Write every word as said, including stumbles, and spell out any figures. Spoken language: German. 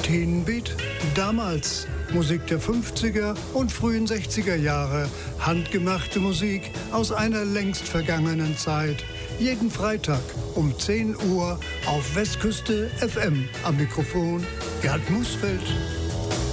Teen Beat? Damals Musik der fünfziger und frühen sechziger Jahre. Handgemachte Musik aus einer längst vergangenen Zeit. Jeden Freitag um zehn Uhr auf Westküste F M. Am Mikrofon Gerd Musfeld.